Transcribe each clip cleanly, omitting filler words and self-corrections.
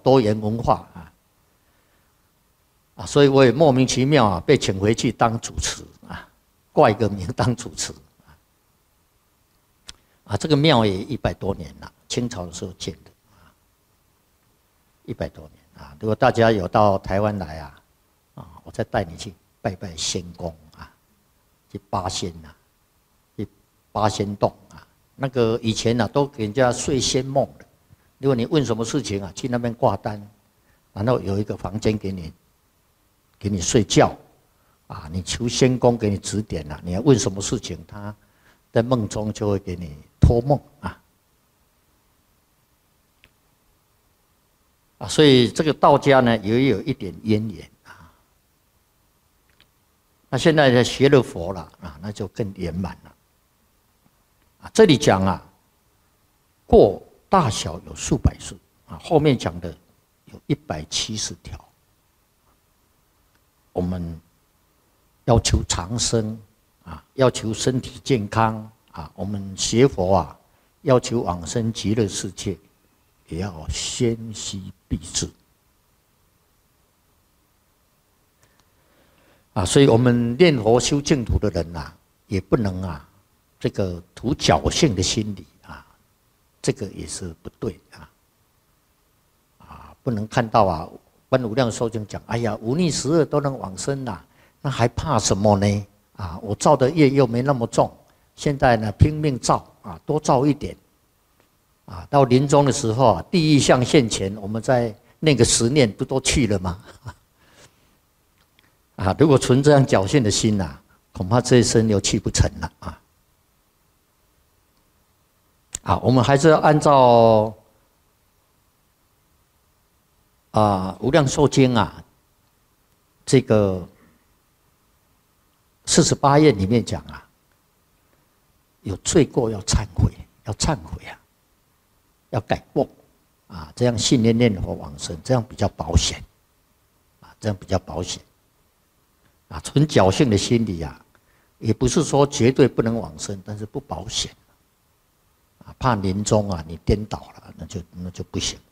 多元文化所以我也莫名其妙被请回去当主持挂一个名当主持这个庙也100多年了，清朝的时候建的100多年如果大家有到台湾来我再带你去拜拜仙公去八仙去八仙洞那个以前都给人家睡仙梦的。如果你问什么事情去那边挂单，然后有一个房间给你睡觉你求仙公给你指点你要问什么事情，他在梦中就会给你托梦所以这个道家呢也有一点渊源那现在学了佛了那就更圆满了这里讲过大小有数百世后面讲的有170条。我们要求长生要求身体健康我们学佛要求往生极乐世界，也要先须必至所以我们念佛修净土的人也不能这个图侥幸的心理这个也是不对不能看到观无量寿经讲，哎呀，无逆十恶都能往生那还怕什么呢？我造的业又没那么重，现在呢拼命造多造一点到临终的时候地狱相现前，我们在那个10念不都去了吗？如果存这样侥幸的心恐怕这一生又去不成了我们还是要按照无量寿经这个48页里面讲有罪过要忏悔，要改过这样信念念佛往生，这样比较保险存侥幸的心理也不是说绝对不能往生，但是不保险怕临终你颠倒了，那就不行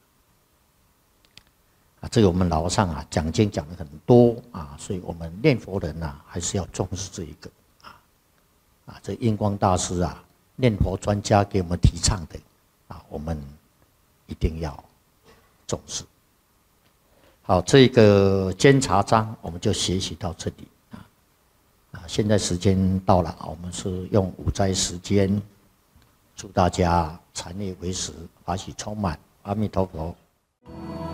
这个我们老和尚讲经讲的很多所以我们念佛人还是要重视这一个这印光大师念佛专家给我们提倡的我们一定要重视。好，这个监察章我们就学习到这里现在时间到了我们是用午斋时间，祝大家禅悦为实，法喜充满，阿弥陀佛。